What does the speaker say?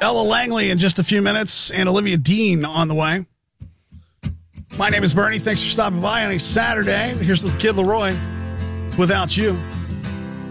Ella Langley in just a few minutes, and Olivia Dean on the way. My name is Bernie. Thanks for stopping by on a Saturday. Here's the Kid Leroy, Without You.